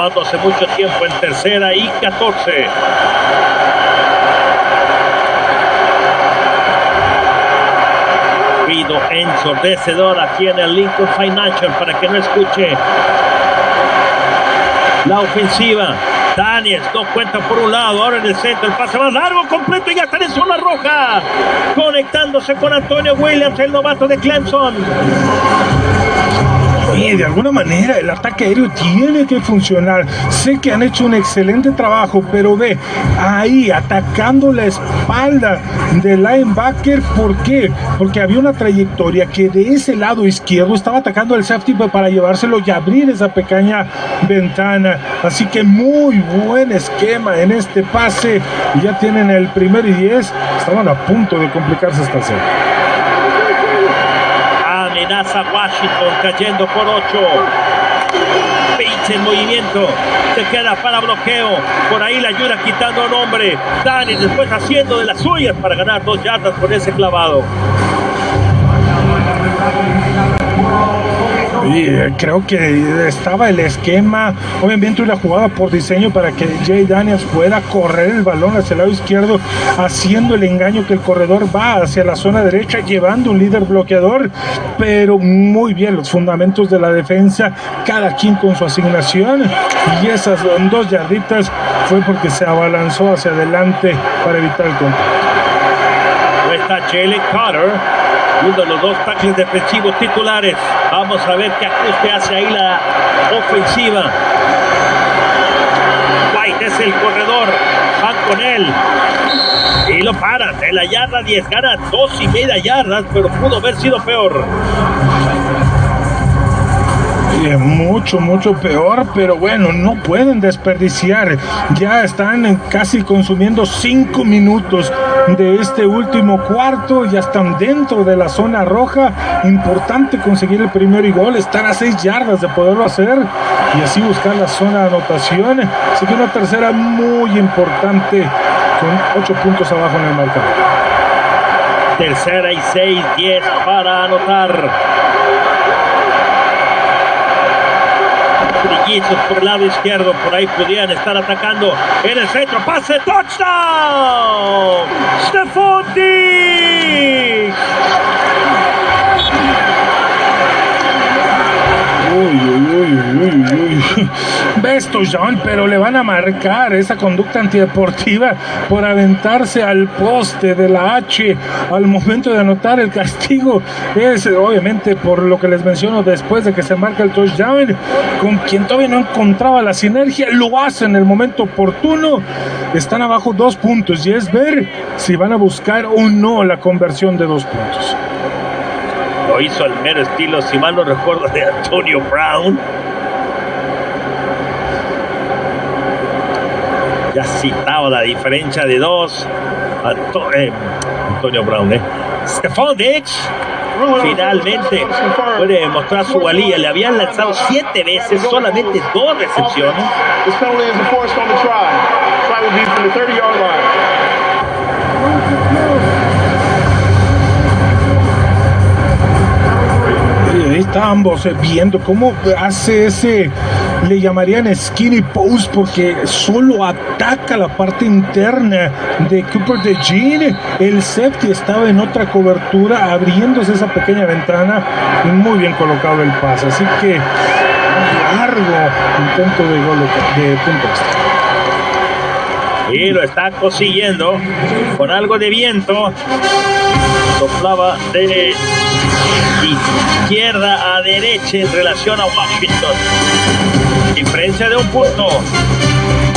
dándose mucho tiempo en 3ª y 14. Ruido ensordecedor aquí en el Lincoln Financial para que no escuche la ofensiva. Daniels no cuenta por un lado, ahora en el centro, el pase más largo, completo y ya está en zona roja, conectándose con Antonio Williams, el novato de Clemson. Y de alguna manera el ataque aéreo tiene que funcionar. Sé que han hecho un excelente trabajo, pero ve, ahí atacando la espalda del linebacker. ¿Por qué? Porque había una trayectoria que de ese lado izquierdo estaba atacando el safety para llevárselo y abrir esa pequeña ventana. Así que muy buen esquema en este pase. Y ya tienen el 1º y 10. Estaban a punto de complicarse esta serie. Amenaza Washington cayendo por 8. Bates en movimiento, se queda para bloqueo, por ahí la ayuda quitando a un hombre. Dani después haciendo de las suyas para ganar 2 yardas con ese clavado. Y creo que estaba el esquema, obviamente una jugada por diseño para que Jay Daniels pueda correr el balón hacia el lado izquierdo, haciendo el engaño que el corredor va hacia la zona derecha, llevando un líder bloqueador, pero muy bien los fundamentos de la defensa, cada quien con su asignación, y esas 2 yarditas fue porque se abalanzó hacia adelante para evitar el contacto. No está Jalen Carter, uno de los 2 tackles defensivos titulares. Vamos a ver qué ajuste hace ahí la ofensiva. White es el corredor, van con él y lo paran en la yarda 10, gana 2.5 yardas, pero pudo haber sido peor. Mucho peor, pero bueno, no pueden desperdiciar. Ya están casi consumiendo 5 minutos de este último cuarto, ya están dentro de la zona roja. Importante conseguir el 1º y gol, estar a 6 yardas de poderlo hacer y así buscar la zona de anotación. Así que una tercera muy importante con 8 puntos abajo en el marcador. 3ª y 6, 10 para anotar. Brillizos por el lado izquierdo, por ahí podían estar atacando en el centro, pase, touchdown, Stephon Diggs. Ves, John, pero le van a marcar esa conducta antideportiva por aventarse al poste de la H al momento de anotar. El castigo es obviamente por lo que les menciono, después de que se marca el touchdown, con quien todavía no encontraba la sinergia, lo hace en el momento oportuno. Están abajo 2 puntos y es ver si van a buscar o no la conversión de 2 puntos. Lo hizo al mero estilo, si mal no recuerdo, de Antonio Brown. Ya citaba la diferencia de 2. Antonio Brown, Stephon Diggs finalmente puede mostrar su valía. Le habían lanzado 7 veces, solamente 2 recepciones. Ahí está ambos viendo cómo hace ese, le llamarían skinny pose, porque solo ataca la parte interna de Cooper DeJean. El safety estaba en otra cobertura, abriéndose esa pequeña ventana, y muy bien colocado el pase. Así que largo intento de gol de punto extra. Y lo está consiguiendo con algo de viento. Soplaba de izquierda a derecha en relación a Washington. Diferencia de 1 punto.